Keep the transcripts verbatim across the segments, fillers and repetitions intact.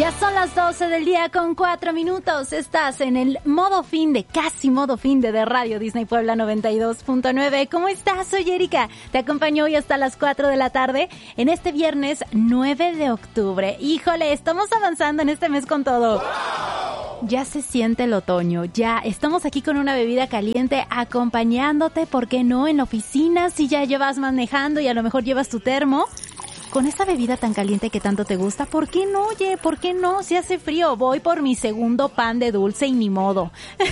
Ya son las doce del día con cuatro minutos. Estás en el modo fin de, casi modo fin de, de Radio Disney Puebla noventa y dos punto nueve. ¿Cómo estás? Soy Erika. Te acompaño hoy hasta las cuatro de la tarde en este viernes nueve de octubre. Híjole, estamos avanzando en este mes con todo. ¡Wow! Ya se siente el otoño. Ya estamos aquí con una bebida caliente acompañándote. ¿Por qué no? En la oficina, si ya llevas manejando y a lo mejor llevas tu termo. Con esta bebida tan caliente que tanto te gusta, ¿por qué no, oye? ¿Por qué no? Si hace frío, voy por mi segundo pan de dulce y ni modo.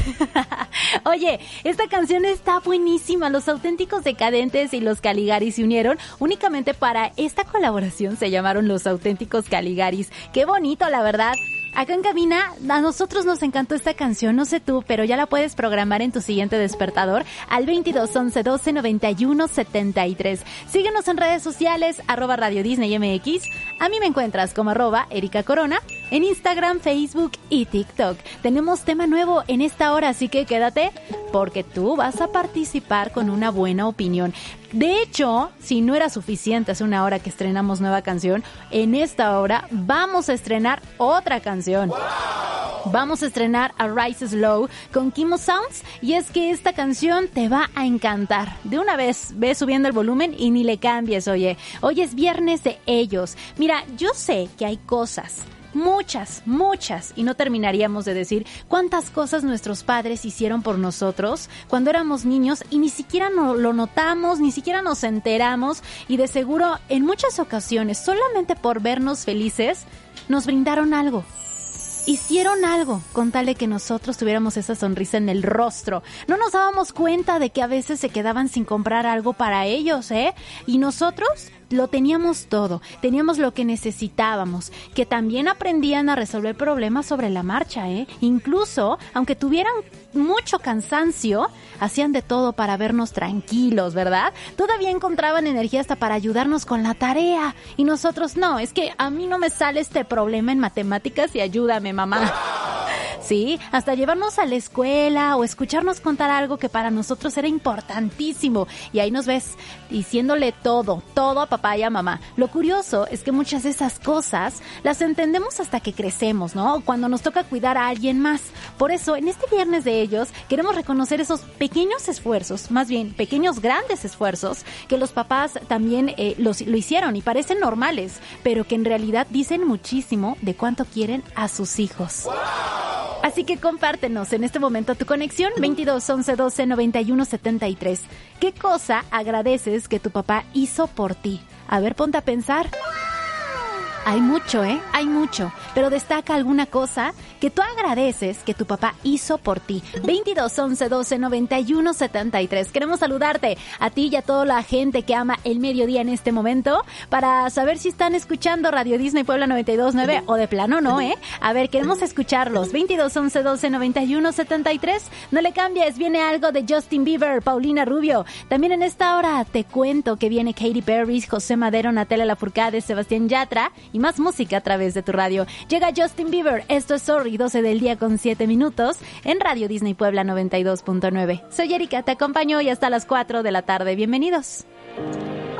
Oye, esta canción está buenísima. Los Auténticos Decadentes y los Caligaris se unieron únicamente para esta colaboración. Se llamaron Los Auténticos Caligaris. Qué bonito, la verdad. Acá en cabina, a nosotros nos encantó esta canción, no sé tú, pero ya la puedes programar en tu siguiente despertador al veintidós once doce noventa y uno setenta y tres. Síguenos en redes sociales, arroba Radio Disney M X. A mí me encuentras como arroba Erika Corona en Instagram, Facebook y TikTok. Tenemos tema nuevo en esta hora, así que quédate porque tú vas a participar con una buena opinión. De hecho, si no era suficiente hace una hora que estrenamos nueva canción, en esta hora vamos a estrenar otra canción. ¡Wow! Vamos a estrenar a Rise Slow con Kimo Sounds y es que esta canción te va a encantar. De una vez, ve subiendo el volumen y ni le cambies, oye. Hoy es viernes de ellos. Mira, yo sé que hay cosas... Muchas, muchas, y no terminaríamos de decir cuántas cosas nuestros padres hicieron por nosotros cuando éramos niños y ni siquiera no, lo notamos, ni siquiera nos enteramos y de seguro en muchas ocasiones solamente por vernos felices nos brindaron algo. Hicieron algo con tal de que nosotros tuviéramos esa sonrisa en el rostro. No nos dábamos cuenta de que a veces se quedaban sin comprar algo para ellos, ¿eh? Y nosotros lo teníamos todo, teníamos lo que necesitábamos, que también aprendían a resolver problemas sobre la marcha, ¿eh? Incluso, aunque tuvieran mucho cansancio, hacían de todo para vernos tranquilos, ¿verdad? Todavía encontraban energía hasta para ayudarnos con la tarea. Y nosotros, no, es que a mí no me sale este problema en matemáticas y ayúdame, mamá. Sí, hasta llevarnos a la escuela o escucharnos contar algo que para nosotros era importantísimo. Y ahí nos ves diciéndole todo, todo a papá y a mamá. Lo curioso es que muchas de esas cosas las entendemos hasta que crecemos, ¿no? Cuando nos toca cuidar a alguien más. Por eso, en este viernes de ellos, queremos reconocer esos pequeños esfuerzos, más bien pequeños grandes esfuerzos, que los papás también eh, los, lo hicieron y parecen normales, pero que en realidad dicen muchísimo de cuánto quieren a sus hijos. ¡Wow! Así que compártenos en este momento tu conexión veintidós once doce noventa y uno setenta y tres. ¿Qué cosa agradeces que tu papá hizo por ti? A ver, ponte a pensar. Hay mucho, ¿eh? Hay mucho. Pero destaca alguna cosa que tú agradeces que tu papá hizo por ti. veintidós once doce noventa y uno setenta y tres. Queremos saludarte a ti y a toda la gente que ama el mediodía en este momento para saber si están escuchando Radio Disney Puebla noventa y dos punto nueve o de plano no, ¿eh? A ver, queremos escucharlos. veintidós once doce noventa y uno setenta y tres. No le cambies, viene algo de Justin Bieber, Paulina Rubio. También en esta hora te cuento que viene Katy Perry, José Madero, Natalia Lafourcade, Sebastián Yatra y más música a través de tu radio. Llega Justin Bieber, esto es Sorry, doce del día con siete minutos en Radio Disney Puebla noventa y dos punto nueve. Soy Erika, te acompaño hoy hasta las cuatro de la tarde. Bienvenidos.